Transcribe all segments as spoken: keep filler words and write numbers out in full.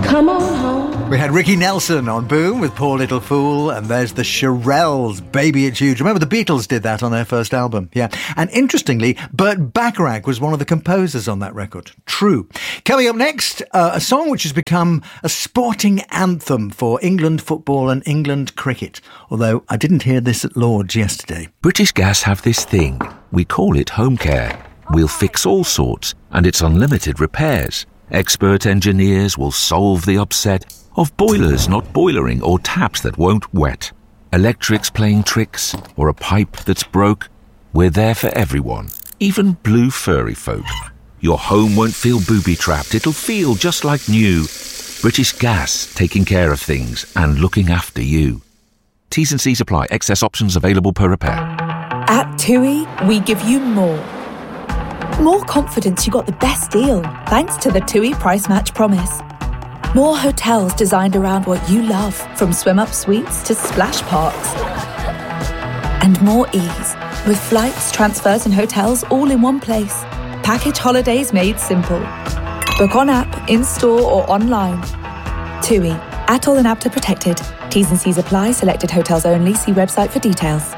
Come on home. We had Ricky Nelson on Boom with Poor Little Fool, and there's the Shirelles, Baby It's Huge. Remember, the Beatles did that on their first album. Yeah. And interestingly, Burt Bacharach was one of the composers on that record. True. Coming up next, uh, a song which has become a sporting anthem for England football and England cricket. Although I didn't hear this at Lord's yesterday. British Gas have this thing. We call it home care. We'll fix all sorts, and it's unlimited repairs. Expert engineers will solve the upset of boilers not boilering or taps that won't wet. Electrics playing tricks or a pipe that's broke. We're there for everyone, even blue furry folk. Your home won't feel booby-trapped. It'll feel just like new. British Gas, taking care of things and looking after you. T's and C's apply. Excess options available per repair. At TUI, we give you more. More confidence you got the best deal, thanks to the TUI Price Match Promise. More hotels designed around what you love, from swim-up suites to splash parks. And more ease, with flights, transfers and hotels all in one place. Package holidays made simple. Book on app, in-store or online. TUI, Atoll and APTA protected. T's and C's apply. Selected hotels only. See website for details.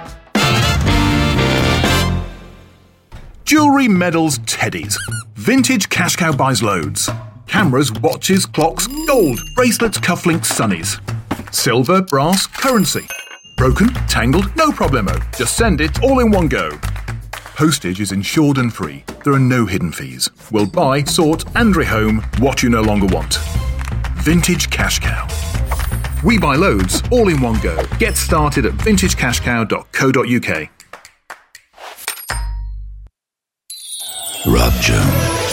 Jewellery, medals, teddies. Vintage Cash Cow buys loads. Cameras, watches, clocks, gold, bracelets, cufflinks, sunnies. Silver, brass, currency. Broken, tangled, no problemo. Just send it all in one go. Postage is insured and free. There are no hidden fees. We'll buy, sort and rehome what you no longer want. Vintage Cash Cow. We buy loads all in one go. Get started at vintage cash cow dot co dot uk. Rob Jones.